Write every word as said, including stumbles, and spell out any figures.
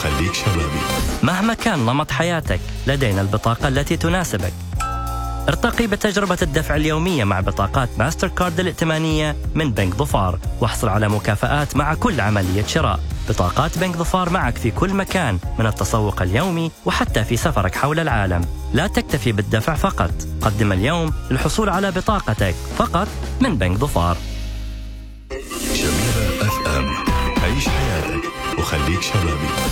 وخليك شبابي. مهما كان نمط حياتك لدينا البطاقة التي تناسبك. ارتقي بتجربة الدفع اليومية مع بطاقات ماستر كارد الائتمانية من بنك ظفار، واحصل على مكافآت مع كل عملية شراء. بطاقات بنك ظفار معك في كل مكان، من التسوق اليومي وحتى في سفرك حول العالم. لا تكتفي بالدفع فقط، قدم اليوم للحصول على بطاقتك فقط من بنك ظفار. شميرة اف ام، عيش حياتك وخليك شبابي.